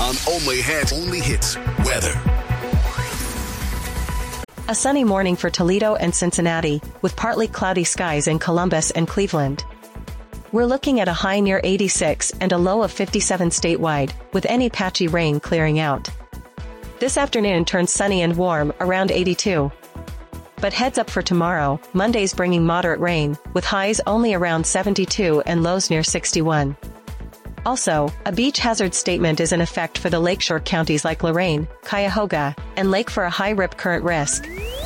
on Only Hits weather. A sunny morning for Toledo and Cincinnati, with partly cloudy skies in Columbus and Cleveland. We're looking at a high near 86 and a low of 57 statewide, with any patchy rain clearing out. This afternoon turns sunny and warm, around 82. But heads up for tomorrow, Monday's bringing moderate rain, with highs only around 72 and lows near 61. Also, a beach hazard statement is in effect for the lakeshore counties like Lorain, Cuyahoga, and Lake for a high rip current risk.